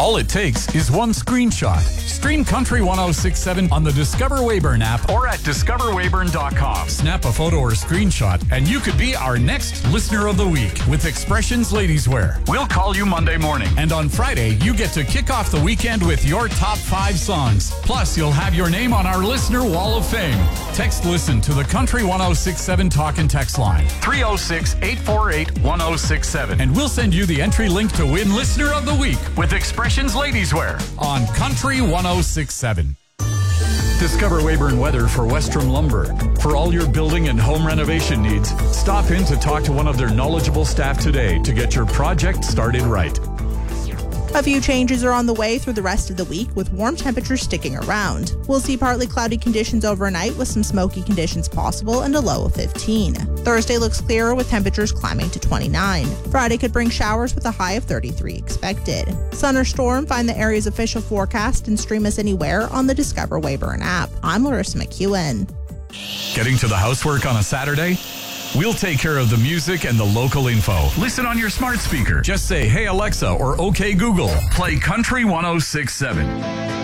All it takes is one screenshot. Stream Country 1067 on the Discover Weyburn app or at discoverweyburn.com. Snap a photo or screenshot, and you could be our next Listener of the Week with Expressions Ladies Wear. We'll call you Monday morning. And on Friday, you get to kick off the weekend with your top 5 songs. Plus, you'll have your name on our Listener Wall of Fame. Text Listen to the Country 1067 talk and text line. 306-848-1067. And we'll send you the entry link to win Listener of the Week with Expressions Ladies Wear on Country 1067. Discover Weyburn Weather for Westrom Lumber. For all your building and home renovation needs, stop in to talk to one of their knowledgeable staff today to get your project started right. A few changes are on the way through the rest of the week, with warm temperatures sticking around. We'll see partly cloudy conditions overnight with some smoky conditions possible and a low of 15. Thursday looks clearer with temperatures climbing to 29. Friday could bring showers with a high of 33 expected. Sun or storm, find the area's official forecast and stream us anywhere on the Discover Weyburn app. I'm Larissa McEwen. Getting to the housework on a Saturday? We'll take care of the music and the local info. Listen on your smart speaker. Just say, "Hey Alexa," or "Okay Google." Play Country 1067.